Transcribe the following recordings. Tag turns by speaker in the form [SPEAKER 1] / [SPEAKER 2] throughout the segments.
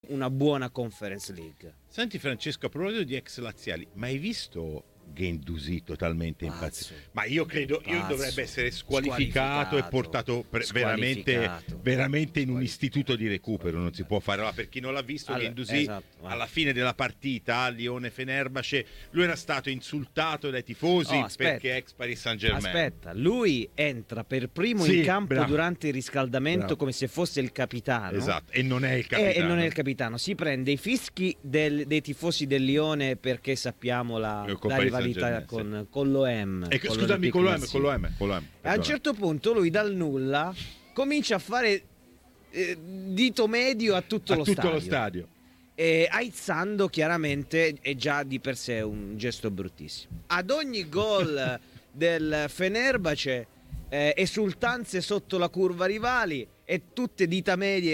[SPEAKER 1] una buona Conference League.
[SPEAKER 2] Senti Francesco, a proposito di ex laziali, ma hai visto Guendouzi totalmente impazzito? Ma io credo dovrebbe essere squalificato e portato veramente in un istituto di recupero. Non si può fare. Allora, per chi non l'ha visto, Guendouzi alla fine della partita Lione-Fenerbahce, lui era stato insultato dai tifosi perché è ex Paris Saint-Germain.
[SPEAKER 1] Aspetta, lui entra per primo in campo durante il riscaldamento come se fosse il capitano.
[SPEAKER 2] Esatto, e non è il capitano.
[SPEAKER 1] E non è il capitano. Si prende i fischi dei tifosi del Lione perché sappiamo la rivalità con l'OM.
[SPEAKER 2] Scusami, con l'OM.
[SPEAKER 1] A un certo punto lui dal nulla comincia a fare dito medio a tutto lo stadio. Aizzando chiaramente è già di per sé un gesto bruttissimo. Ad ogni gol del Fenerbahce esultanze sotto la curva rivali e tutte dita medie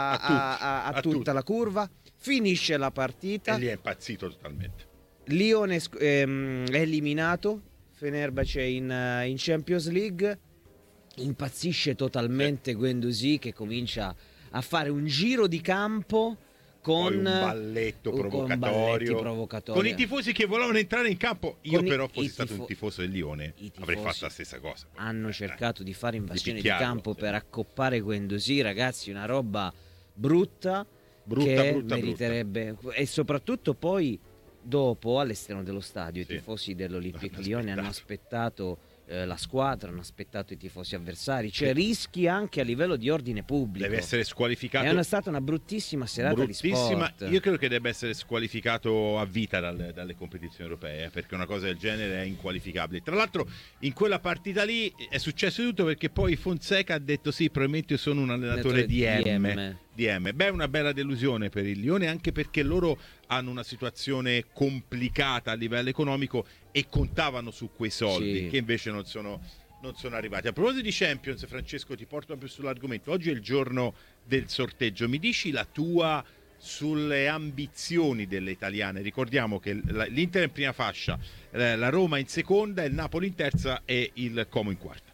[SPEAKER 1] a tutta la curva. Finisce la partita
[SPEAKER 2] e lì è impazzito totalmente.
[SPEAKER 1] Lione è eliminato, Fenerbahce in Champions League, impazzisce totalmente Guendouzi che comincia a fare un giro di campo con
[SPEAKER 2] un balletto provocatorio con i tifosi che volevano entrare in campo. Io però fossi stato un tifoso del Lione avrei fatto la stessa cosa.
[SPEAKER 1] Hanno cercato di fare invasione di campo per accoppare Guendouzi, ragazzi, una roba brutta che meriterebbe. E soprattutto poi dopo, all'esterno dello stadio, i tifosi dell'Olympique Lione hanno aspettato la squadra, hanno aspettato i tifosi avversari. Rischi anche a livello di ordine pubblico.
[SPEAKER 2] Deve essere squalificato.
[SPEAKER 1] È stata una bruttissima serata di sport.
[SPEAKER 2] Io credo che debba essere squalificato a vita dalle competizioni europee, perché una cosa del genere è inqualificabile. Tra l'altro in quella partita lì è successo tutto perché poi Fonseca ha detto sì, probabilmente io sono un allenatore di M. Beh, è una bella delusione per il Lione, anche perché loro hanno una situazione complicata a livello economico e contavano su quei soldi che invece non sono arrivati. A proposito di Champions, Francesco, ti porto più sull'argomento. Oggi è il giorno del sorteggio. Mi dici la tua sulle ambizioni delle italiane? Ricordiamo che l'Inter in prima fascia, la Roma in seconda, il Napoli in terza e il Como in quarta.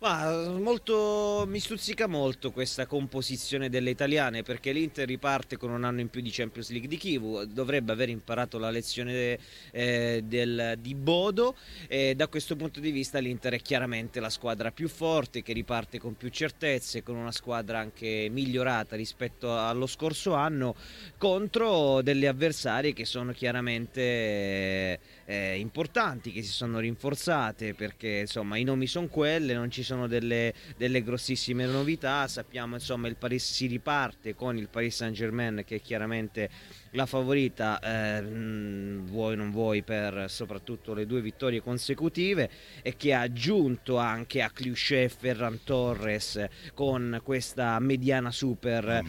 [SPEAKER 1] Mi stuzzica molto questa composizione delle italiane, perché l'Inter riparte con un anno in più di Champions League di Kivu, dovrebbe aver imparato la lezione di Bodo, e da questo punto di vista l'Inter è chiaramente la squadra più forte, che riparte con più certezze, con una squadra anche migliorata rispetto allo scorso anno, contro delle avversarie che sono chiaramente importanti, che si sono rinforzate, perché insomma i nomi sono quelli, non ci sono delle grossissime novità. Sappiamo insomma il Paris si riparte con il Paris Saint-Germain, che è chiaramente la favorita, vuoi non vuoi, per soprattutto le 2 vittorie consecutive, e che ha aggiunto anche a Cliché e Ferran Torres con questa mediana super,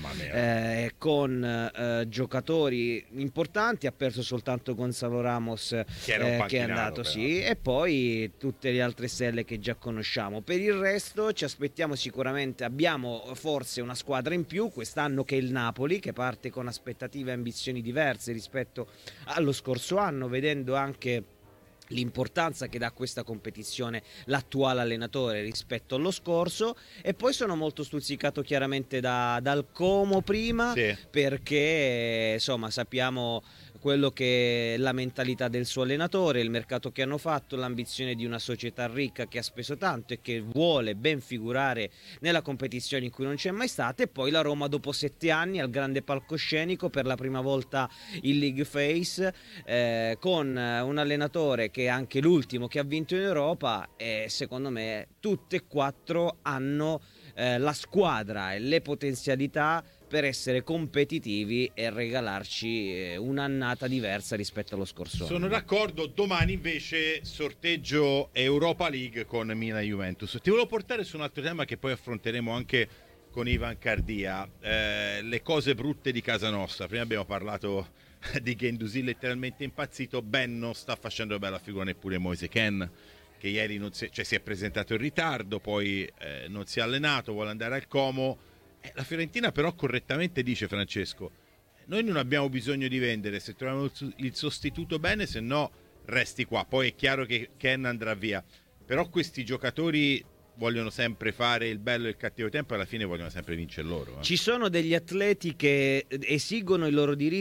[SPEAKER 1] con giocatori importanti. Ha perso soltanto Gonzalo Ramos, che è andato, e poi tutte le altre stelle che già conosciamo. Per il resto ci aspettiamo sicuramente, abbiamo forse una squadra in più quest'anno, che è il Napoli, che parte con aspettative e ambizioni diverse rispetto allo scorso anno, vedendo anche l'importanza che dà a questa competizione l'attuale allenatore rispetto allo scorso. E poi sono molto stuzzicato chiaramente dal Como prima, perché insomma sappiamo quello che è la mentalità del suo allenatore, il mercato che hanno fatto, l'ambizione di una società ricca che ha speso tanto e che vuole ben figurare nella competizione in cui non c'è mai stata. E poi la Roma, dopo 7 anni al grande palcoscenico, per la prima volta in League Phase, con un allenatore che è anche l'ultimo che ha vinto in Europa, e secondo me tutte e 4 hanno la squadra e le potenzialità per essere competitivi e regalarci un'annata diversa rispetto allo scorso anno.
[SPEAKER 2] Sono d'accordo. Domani invece sorteggio Europa League con Milan Juventus. Ti volevo portare su un altro tema che poi affronteremo anche con Ivan Cardia, le cose brutte di casa nostra. Prima abbiamo parlato di Guendouzi letteralmente impazzito. Ben non sta facendo bella figura neppure Moise Kean, che ieri si è presentato in ritardo, poi non si è allenato, vuole andare al Como. La Fiorentina però correttamente dice, Francesco, noi non abbiamo bisogno di vendere, se troviamo il sostituto bene, se no resti qua. Poi è chiaro che Ken andrà via, però questi giocatori vogliono sempre fare il bello e il cattivo tempo e alla fine vogliono sempre vincere loro.
[SPEAKER 1] Ci sono degli atleti che esigono il loro diritto